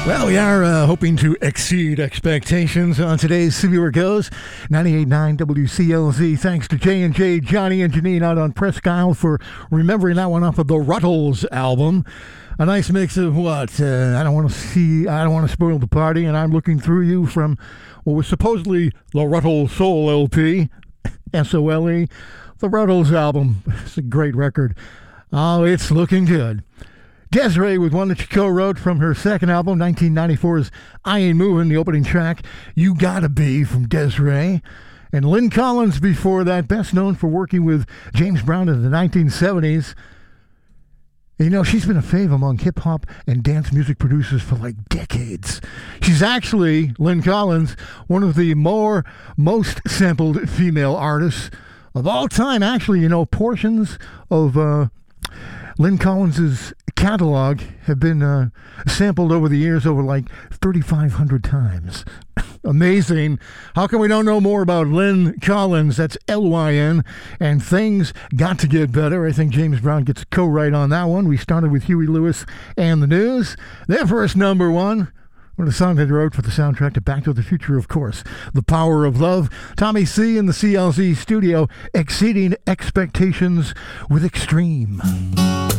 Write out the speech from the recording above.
Well, we are hoping to exceed expectations on today's See Where It Goes. 98.9 WCLZ. Thanks to J&J, Johnny and Janine out on Presque Isle for remembering that one off of the Ruttles album. A nice mix of what? I don't want to spoil the party, and I'm looking through you from what was supposedly the Ruttles Soul LP, SOLE, the Ruttles album. It's a great record. Oh, it's looking good. Des'ree with one that she co-wrote from her second album, 1994's I Ain't Movin', the opening track, You Gotta Be, from Des'ree. And Lynn Collins before that, best known for working with James Brown in the 1970s. You know, she's been a fave among hip-hop and dance music producers for like decades. She's actually, Lynn Collins, one of the most sampled female artists of all time. Actually, you know, portions of Lynn Collins's catalog have been sampled over the years over like 3,500 times. Amazing. How come we don't know more about Lynn Collins? That's Lyn. And Things Got to Get Better. I think James Brown gets a co-write on that one. We started with Huey Lewis and the News. Their first number one. One of the songs they wrote for the soundtrack to Back to the Future, of course. The Power of Love. Tommy C in the CLZ studio, exceeding expectations with Extreme.